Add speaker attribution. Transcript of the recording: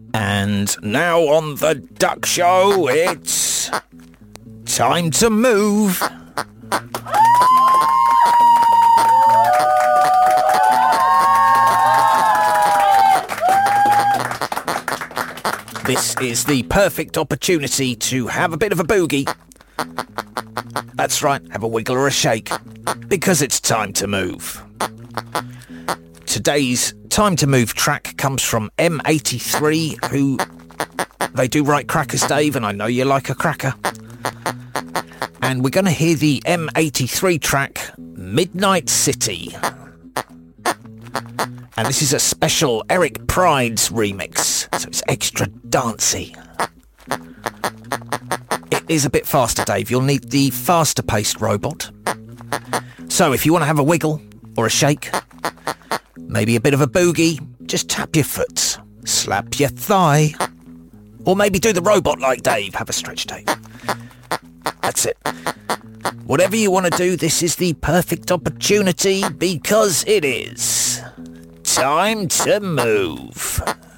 Speaker 1: And now on the Duck Show, it's time to move. This is the perfect opportunity to have a bit of a boogie. That's right, have a wiggle or a shake, because it's time to move. Today's Time to Move track comes from M83, who they do write crackers, Dave, and I know you like a cracker. And we're going to hear the M83 track, Midnight City. And this is a special Eric Pride's remix, so it's extra dancey. It is a bit faster, Dave. You'll need the faster-paced robot. So if you want to have a wiggle or a shake, maybe a bit of a boogie, just tap your foot, slap your thigh, or maybe do the robot like Dave. Have a stretch, Dave. That's it. Whatever you want to do, this is the perfect opportunity, because it is time to move.